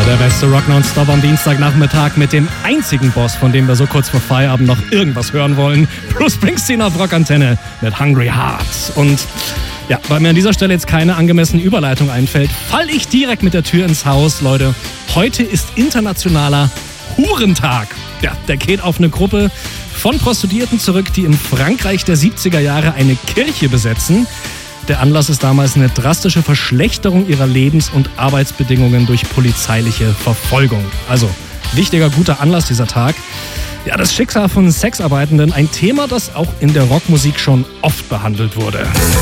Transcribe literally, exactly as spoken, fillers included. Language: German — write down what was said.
Der beste Rock Nonstop am Dienstagnachmittag mit dem einzigen Boss, von dem wir so kurz vor Feierabend noch irgendwas hören wollen. Bruce Springsteen auf Rockantenne mit Hungry Hearts. Und ja, weil mir an dieser Stelle jetzt keine angemessene Überleitung einfällt, fall ich direkt mit der Tür ins Haus. Leute, heute ist internationaler Hurentag. Ja, der geht auf eine Gruppe von Prostituierten zurück, die im Frankreich der siebziger Jahre eine Kirche besetzen. Der Anlass ist damals eine drastische Verschlechterung ihrer Lebens- und Arbeitsbedingungen durch polizeiliche Verfolgung. Also, wichtiger, guter Anlass dieser Tag. Ja, das Schicksal von Sexarbeitenden, ein Thema, das auch in der Rockmusik schon oft behandelt wurde.